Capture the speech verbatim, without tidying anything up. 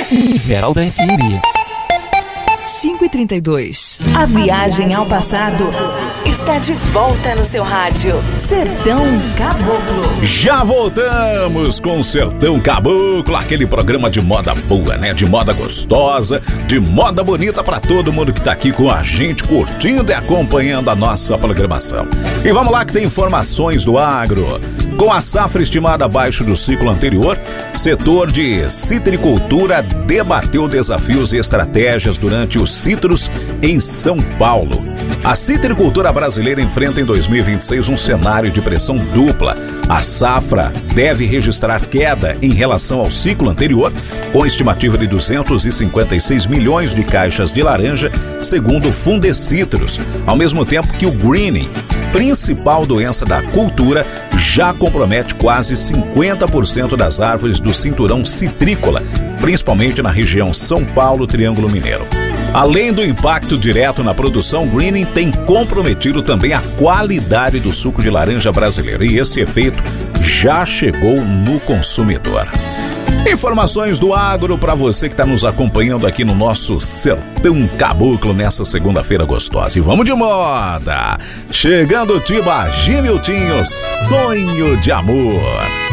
Esmeralda F M. cinco e trinta e dois. A viagem ao passado está de volta no seu rádio. Sertão Caboclo. Já voltamos com Sertão Caboclo, aquele programa de moda boa, né? De moda gostosa, de moda bonita pra todo mundo que tá aqui com a gente, curtindo e acompanhando a nossa programação. E vamos lá que tem informações do agro. Com a safra estimada abaixo do ciclo anterior, setor de citricultura debateu desafios e estratégias durante os citros em São Paulo. A citricultura brasileira enfrenta em dois mil e vinte e seis um cenário de pressão dupla. A safra deve registrar queda em relação ao ciclo anterior, com estimativa de duzentos e cinquenta e seis milhões de caixas de laranja, segundo o Fundecitros, ao mesmo tempo que o greening, principal doença da cultura, já compromete quase cinquenta por cento das árvores do cinturão citrícola, principalmente na região São Paulo, Triângulo Mineiro. Além do impacto direto na produção, o greening tem comprometido também a qualidade do suco de laranja brasileiro, e esse efeito já chegou no consumidor. Informações do agro para você que está nos acompanhando aqui no nosso Sertão Caboclo nessa segunda-feira gostosa. E vamos de moda! Chegando o Tiba Gimiltinho, Sonho de Amor.